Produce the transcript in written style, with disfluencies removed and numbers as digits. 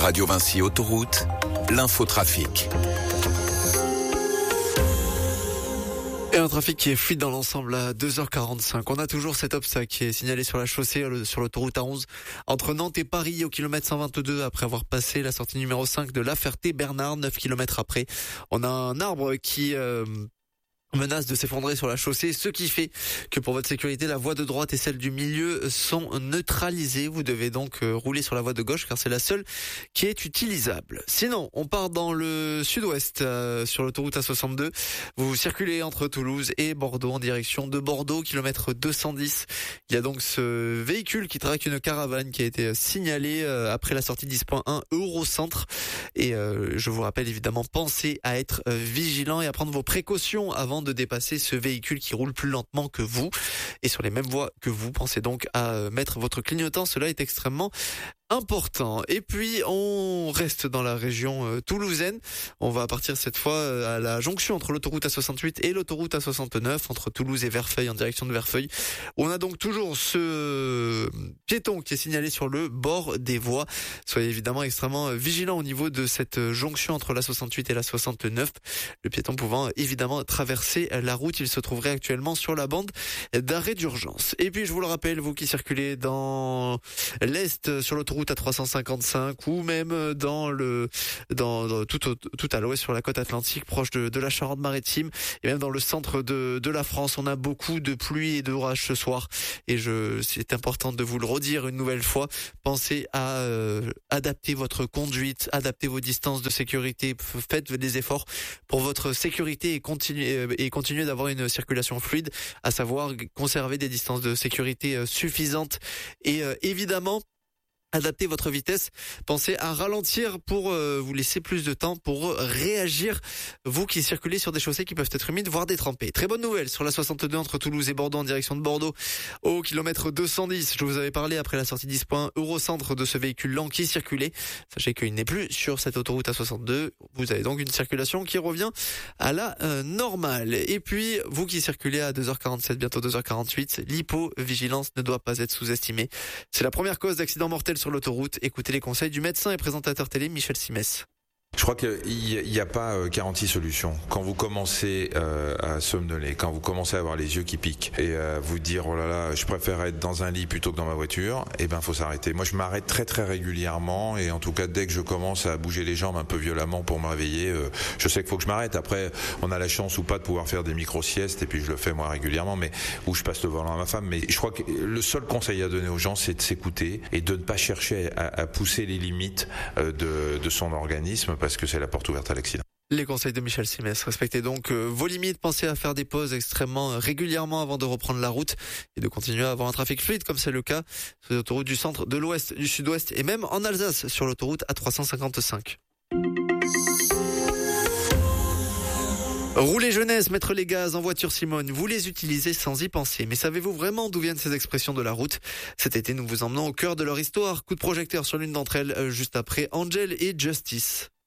Radio Vinci Autoroute, l'infotrafic. Et un trafic qui est fluide dans l'ensemble à 2h45. On a toujours cet obstacle qui est signalé sur la chaussée, sur l'autoroute A11, entre Nantes et Paris au kilomètre 122, après avoir passé la sortie numéro 5 de La Ferté-Bernard, 9 km après. On a un arbre qui menace de s'effondrer sur la chaussée, ce qui fait que pour votre sécurité, la voie de droite et celle du milieu sont neutralisées. Vous devez donc rouler sur la voie de gauche car c'est la seule qui est utilisable. Sinon, on part dans le sud-ouest sur l'autoroute A62. Vous circulez entre Toulouse et Bordeaux en direction de Bordeaux, kilomètre 210. Il y a donc ce véhicule qui traque une caravane qui a été signalée après la sortie 10.1 Eurocentre. Et je vous rappelle évidemment, pensez à être vigilant et à prendre vos précautions avant de dépasser ce véhicule qui roule plus lentement que vous et sur les mêmes voies que vous. Pensez donc à mettre votre clignotant, cela est extrêmement important. Et puis on reste dans la région toulousaine. On va partir cette fois à la jonction entre l'autoroute A68 et l'autoroute A69 entre Toulouse et Verfeil en direction de Verfeil. On a donc toujours ce piéton qui est signalé sur le bord des voies. Soyez évidemment extrêmement vigilants au niveau de cette jonction entre la 68 et la 69. Le piéton pouvant évidemment traverser la route, il se trouverait actuellement sur la bande d'arrêt d'urgence. Et puis je vous le rappelle, vous qui circulez dans l'est sur l'autoroute A355 ou même tout à l'ouest sur la côte atlantique proche de la Charente-Maritime et même dans le centre de la France, on a beaucoup de pluie et d'orage ce soir et c'est important de vous le redire une nouvelle fois. Pensez à adapter votre conduite, adapter vos distances de sécurité, faites des efforts pour votre sécurité et continuez d'avoir une circulation fluide, à savoir conserver des distances de sécurité suffisantes et évidemment adaptez votre vitesse, pensez à ralentir pour vous laisser plus de temps pour réagir, vous qui circulez sur des chaussées qui peuvent être humides, voire détrempées. Très bonne nouvelle sur la 62 entre Toulouse et Bordeaux en direction de Bordeaux au kilomètre 210. Je vous avais parlé après la sortie 10.1 Eurocentre de ce véhicule lent qui circulait. Sachez qu'il n'est plus sur cette autoroute A62. Vous avez donc une circulation qui revient à la normale. Et puis, vous qui circulez à 2h47, bientôt 2h48, l'hypovigilance ne doit pas être sous-estimée. C'est la première cause d'accident mortel sur l'autoroute. Écoutez les conseils du médecin et présentateur télé Michel Simès. Je crois qu'il n'y a pas 46 solutions. Quand vous commencez à somnoler, quand vous commencez à avoir les yeux qui piquent et vous dire oh là là, je préfère être dans un lit plutôt que dans ma voiture, eh ben faut s'arrêter. Moi je m'arrête très très régulièrement et en tout cas dès que je commence à bouger les jambes un peu violemment pour me réveiller, je sais qu'il faut que je m'arrête. Après on a la chance ou pas de pouvoir faire des micro-siestes et puis je le fais moi régulièrement, mais où je passe le volant à ma femme. Mais je crois que le seul conseil à donner aux gens c'est de s'écouter et de ne pas chercher à pousser les limites de son organisme, parce que c'est la porte ouverte à l'accident. Les conseils de Michel Simès. Respectez donc vos limites, pensez à faire des pauses extrêmement régulièrement avant de reprendre la route et de continuer à avoir un trafic fluide comme c'est le cas sur l'autoroute du centre, de l'ouest, du sud-ouest et même en Alsace sur l'autoroute A355. Rouler jeunesse, mettre les gaz en voiture Simone, vous les utilisez sans y penser. Mais savez-vous vraiment d'où viennent ces expressions de la route ? Cet été, nous vous emmenons au cœur de leur histoire. Coup de projecteur sur l'une d'entre elles, juste après Angel et Justice.